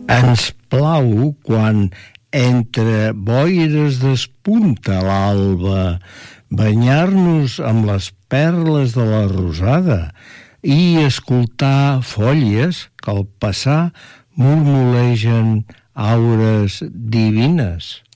Ens plau quan entre boires despunta l'alba banyar-nos amb les perles de la rosada i escoltar folles que al passar murmulegen aures divines.